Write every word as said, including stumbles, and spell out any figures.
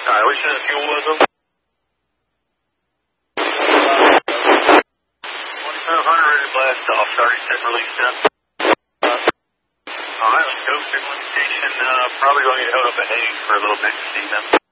Alright, which of the fuel was them? twenty-five hundred ready to blast off. Starting set release up. Alright, let's go. Signal station. Uh, probably going to get held up at Hays for a little bit to see them.